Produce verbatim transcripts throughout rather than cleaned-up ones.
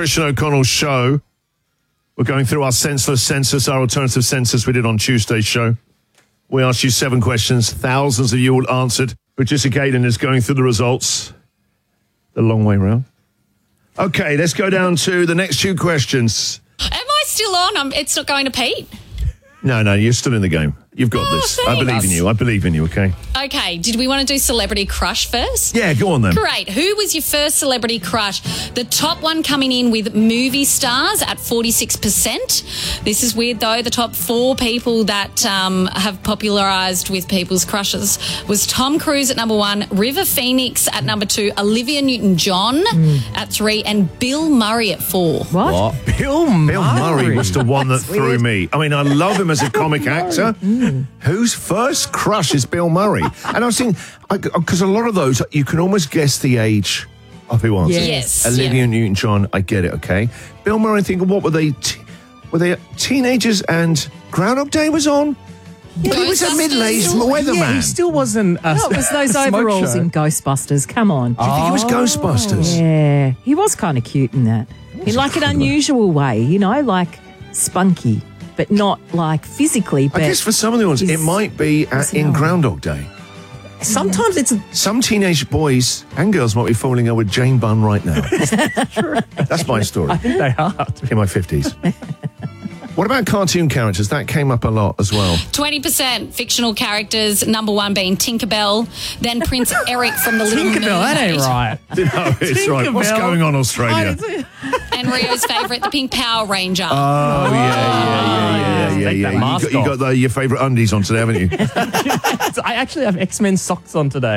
Christian O'Connell Show. We're going through our senseless census, our alternative census we did on Tuesday's show. We asked you seven questions. Thousands of you all answered. Producer Caitlin is going through the results. The long way round. Okay, let's go down to the next two questions. Am I still on? Um, it's not going to Pete? No, no, you're still in the game. You've got Oh, this. I thanks. believe in you. I believe in you, okay? Okay, did we want to do Celebrity Crush first? Yeah, go on then. Great. Who was your first celebrity crush? The top one coming in with movie stars at forty-six percent. This is weird, though. The top four people that um, have popularised with people's crushes was Tom Cruise at number one, River Phoenix at number two, Olivia Newton-John mm. at three, and Bill Murray at four. What? What? Bill Murray. Bill Murray was the one that threw weird. me. I mean, I love him as a comic actor. Mm. Whose first crush is Bill Murray? And I was thinking, because a lot of those, you can almost guess the age of who answered. Yes. Olivia yeah. Newton-John, I get it, okay. Bill Murray, thinking, what were they? T- were they teenagers and Groundhog Day was on? Yeah, he was a middle-aged weatherman. Yeah, he still wasn't a No, it was those overalls show. in Ghostbusters. Come on. Do you think it was Ghostbusters? Yeah, he was kind of cute in that. In like an unusual way, you know, like spunky, but not like physically. But I guess for some of the ones, it might be uh, in Groundhog Day. Sometimes it's... Some teenage boys and girls might be falling in love with Jane Bunn right now. That's my story. I think they are. In my fifties. What about cartoon characters? That came up a lot as well. twenty percent fictional characters, number one being Tinkerbell, then Prince Eric from The Little Tinkerbell, that ain't Mermaid. right. No, it's right. What's Tinkerbell. going on, Australia? And Rio's favourite, the Pink Power Ranger. Oh, yeah, yeah, yeah, yeah, yeah. Take yeah. that You mask got, you off. got the, your favourite undies on today, haven't you? I actually have X-Men socks on today.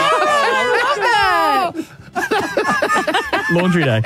Laundry day.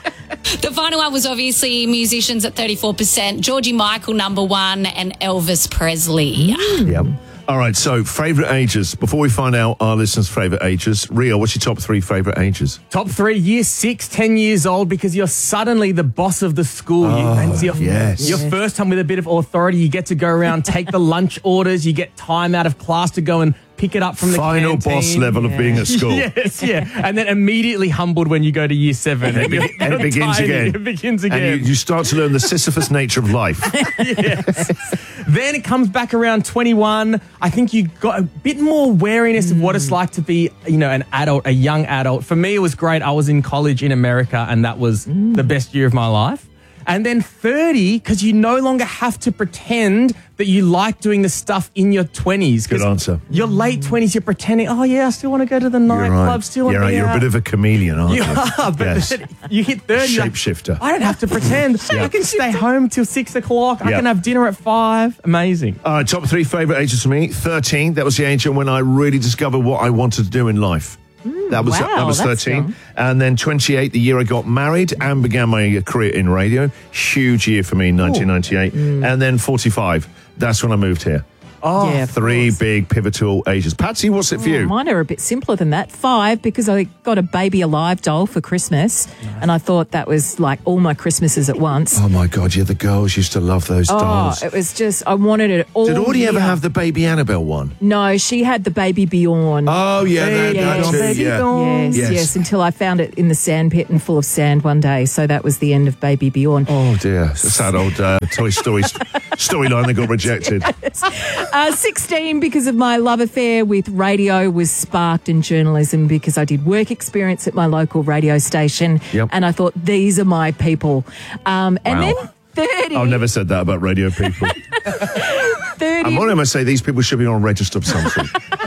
The final one was obviously musicians at thirty-four percent. Georgie Michael, number one, and Elvis Presley. Yep. All right, so favourite ages. Before we find out our listeners' favourite ages, Rio, what's your top three favourite ages? Top three, year six, ten years old, because you're suddenly the boss of the school. Oh, you, it's your, yes. your first time with a bit of authority. You get to go around, take the lunch orders. You get time out of class to go and pick it up from the Final canteen. boss level of being at school. Yes, yeah. And then immediately humbled when you go to year seven. And it, be- and it begins Tiny. again. It begins again. And you, you start to learn the Sisyphus nature of life. Yes. Then it comes back around twenty-one. I think you got a bit more wariness of what it's like to be, you know, an adult, a young adult. For me, it was great. I was in college in America, and that was mm. the best year of my life. And then thirty, because you no longer have to pretend that you like doing the stuff in your twenties. Good answer. Your late twenties, you're pretending, oh, yeah, I still want to go to the nightclub. Right. Still want You're to right. be You're a out. bit of a chameleon, aren't you? You are, but yes. then you hit thirty. you're like, Shapeshifter. I don't have to pretend. Yeah. I can stay home till six o'clock. I Yeah. can have dinner at five. Amazing. All right, top three favourite ages for me. thirteen, that was the age when I really discovered what I wanted to do in life. That was wow, that was that's thirteen. young. And then twenty-eight, the year I got married and began my career in radio. Huge year for me in nineteen ninety-eight. And then forty-five, that's when I moved here. Oh, Yeah, of Three course. big pivotal ages. Patsy, what's it for Oh, you? mine are a bit simpler than that. Five, because I got a Baby Alive doll for Christmas, and I thought that was like all my Christmases at once. Oh my God, yeah, the girls used to love those Oh, dolls. it was just, I wanted it all Did Audie ever year. have the baby Annabelle one? No, she had the Baby Bjorn. Oh, yeah, that, Yes. that too, Baby yeah. Yes, Yes. yes, until I found it in the sand pit and full of sand one day. So that was the end of Baby Bjorn. Oh dear, it's a sad old uh, Toy Story storyline that got rejected. Uh, sixteen, because of my love affair with radio, was sparked in journalism because I did work experience at my local radio station. Yep. And I thought, these are my people. Um, and Wow. then thirty. I've never said that about radio people. thirty. I'm only going to say these people should be on a register of something.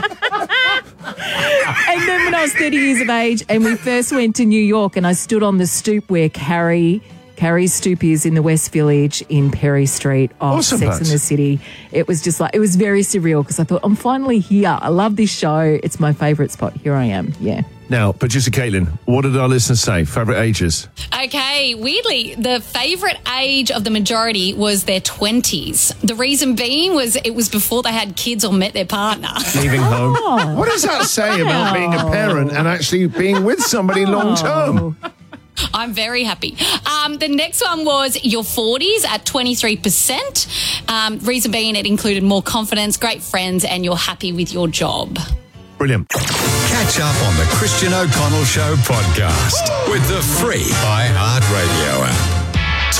And then when I was thirty years of age and we first went to New York and I stood on the stoop where Carrie... Carrie's stoop is in the West Village in Perry Street off Awesome, Sex Pat. and the City. It was just like, it was very surreal because I thought, I'm finally here. I love this show. It's my favourite spot. Here I am. Yeah. Now, producer Caitlin, what did our listeners say? Favourite ages? Okay, weirdly, the favourite age of the majority was their twenties. The reason being was it was before they had kids or met their partner. Leaving home. What does that say about being a parent and actually being with somebody long term? I'm very happy. Um, the next one was your forties at twenty-three percent. Um, reason being it included more confidence, great friends, and you're happy with your job. Brilliant. Catch up on the Christian O'Connell Show podcast with the free iHeartRadio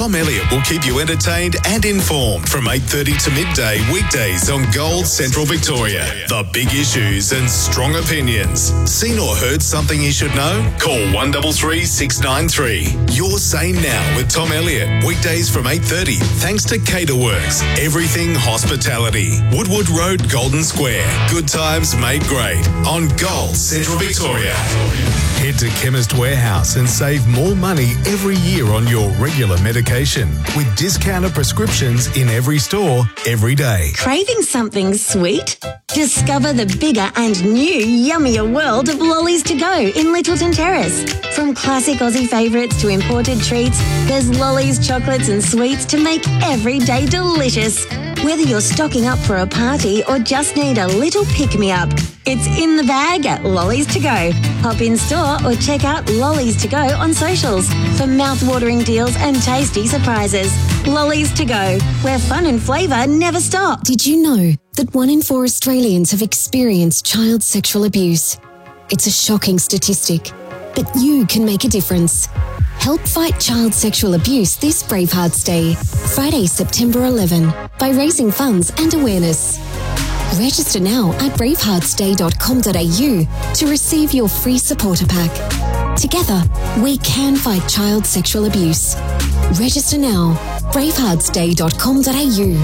Tom Elliott will keep you entertained and informed from eight thirty to midday weekdays on Gold Central Victoria. The big issues and strong opinions. Seen or heard something you should know? Call one three three, six nine three. Your Say Now with Tom Elliott. Weekdays from eight thirty. Thanks to Caterworks. Everything hospitality. Woodwood Road, Golden Square. Good times made great on Gold Central Victoria. Head to Chemist Warehouse and save more money every year on your regular medication with discounted prescriptions in every store, every day. Craving something sweet? Discover the bigger and new yummier world of Lollies to Go in Littleton Terrace. From classic Aussie favourites to imported treats, there's Lollies chocolates and sweets to make every day delicious. Whether you're stocking up for a party or just need a little pick-me-up, it's in the bag at Lollies to Go. Hop in store or check out Lollies to Go on socials for mouth-watering deals and tasty surprises. Lollies to Go, where fun and flavour never stop. Did you know that one in four Australians have experienced child sexual abuse? It's a shocking statistic, but you can make a difference. Help fight child sexual abuse this Bravehearts Day, Friday, September eleventh, by raising funds and awareness. Register now at bravehearts day dot com dot a u to receive your free supporter pack. Together, we can fight child sexual abuse. Register now, bravehearts day dot com dot a u.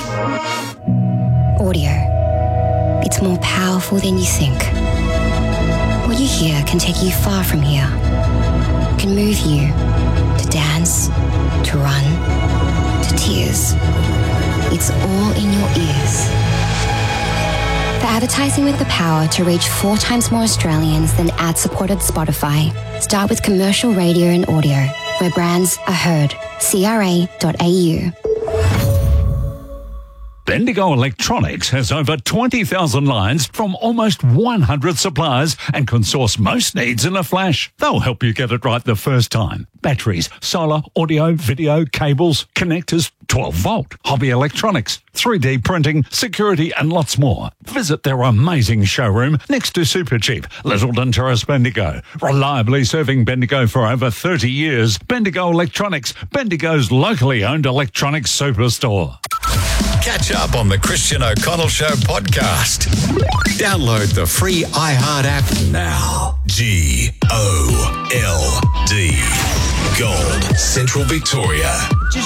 Audio. It's more powerful than you think. What you hear can take you far from here. Can move you to dance, to run, to tears. It's all in your ears. For advertising with the power to reach four times more Australians than ad-supported Spotify, start with commercial radio and audio, where brands are heard. C R A dot A U. Bendigo Electronics has over twenty thousand lines from almost one hundred suppliers and can source most needs in a flash. They'll help you get it right the first time. Batteries, solar, audio, video, cables, connectors, twelve volt, hobby electronics, three D printing, security and lots more. Visit their amazing showroom next to Supercheap, Littleton Terrace, Bendigo. Reliably serving Bendigo for over thirty years. Bendigo Electronics, Bendigo's locally owned electronics superstore. Catch up on the Christian O'Connell Show podcast. Download the free iHeart app now. G O L D. Gold Central Victoria.